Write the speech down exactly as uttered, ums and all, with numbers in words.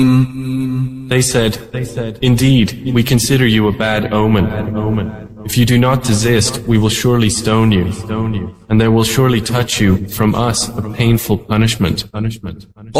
They said, "Indeed, we consider you a bad omen. If you do not desist, we will surely stone you, and there will surely touch you from us a painful punishment."